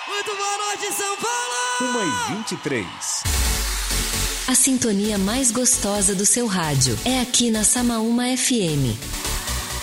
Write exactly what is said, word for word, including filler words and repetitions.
Muito boa noite, São Paulo! uma e vinte e três. A sintonia mais gostosa do seu rádio é aqui na Samaúma F M.